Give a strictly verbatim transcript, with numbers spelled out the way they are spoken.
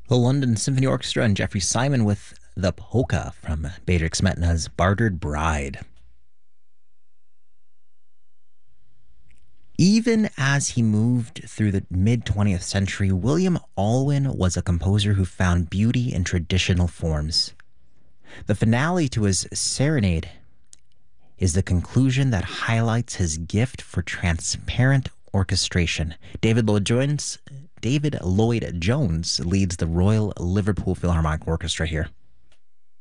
The London Symphony Orchestra and Jeffrey Simon with the polka from Bedřich Smetana's Bartered Bride. Even as he moved through the mid twentieth century, William Alwyn was a composer who found beauty in traditional forms. The finale to his Serenade is the conclusion that highlights his gift for transparent orchestration. David Lloyd Jones, David Lloyd Jones leads the Royal Liverpool Philharmonic Orchestra here.